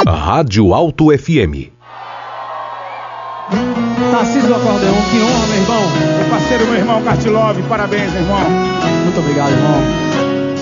Rádio Alto FM. Tarcísio do acordeão, que honra, meu irmão. Meu parceiro, meu irmão Cartilove, parabéns, meu irmão. Muito obrigado, irmão.